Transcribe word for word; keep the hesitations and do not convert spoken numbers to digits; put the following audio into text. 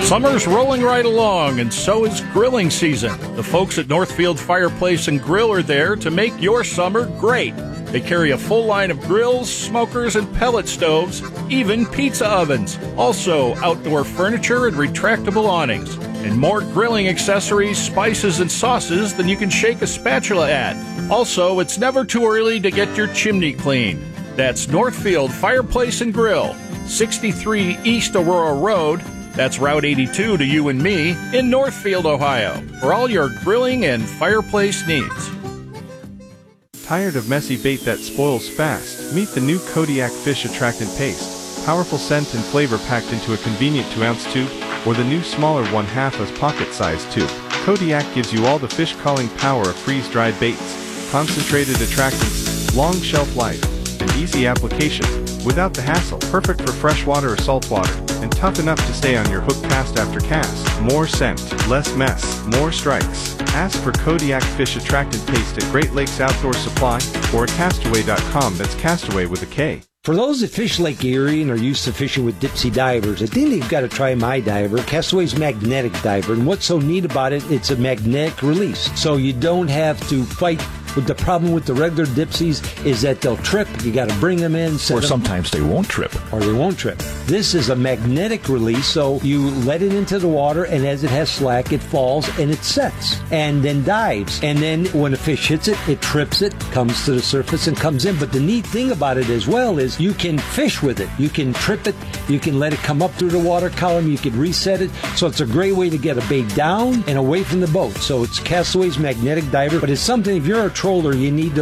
Summer's rolling right along, and so is grilling season. The folks at Northfield Fireplace and Grill are there to make your summer great. They carry a full line of grills, smokers, and pellet stoves, even pizza ovens. Also, outdoor furniture and retractable awnings. And more grilling accessories, spices, and sauces than you can shake a spatula at. Also, it's never too early to get your chimney cleaned. That's Northfield Fireplace and Grill, sixty-three East Aurora Road. That's Route eighty-two to you and me in Northfield, Ohio, for all your grilling and fireplace needs. Tired of messy bait that spoils fast? Meet the new Kodiak Fish Attractant Paste. Powerful scent and flavor packed into a convenient two ounce tube, or the new smaller one half as pocket-sized tube. Kodiak gives you all the fish-calling power of freeze-dried baits, concentrated attractants, long shelf life, and easy application, without the hassle. Perfect for freshwater or saltwater, and tough enough to stay on your hook cast after cast. More scent, less mess, more strikes. Ask for Kodiak Fish Attractant Paste at Great Lakes Outdoor Supply or at castaway dot com. That's Castaway with a K. For those that fish Lake Erie and are used to fishing with dipsy divers, I think they've got to try my diver, Castaway's magnetic diver. And what's so neat about it, it's a magnetic release. So you don't have to fight. But the problem with the regular dipsies is that they'll trip. You got to bring them in. Or sometimes they won't trip. Or they won't trip. This is a magnetic release, so you let it into the water, and as it has slack, it falls and it sets and then dives. And then when a fish hits it, it trips it, comes to the surface and comes in. But the neat thing about it as well is you can fish with it. You can trip it. You can let it come up through the water column. You can reset it. So it's a great way to get a bait down and away from the boat. So it's Castaway's magnetic diver. But it's something, if you're a troller, you need to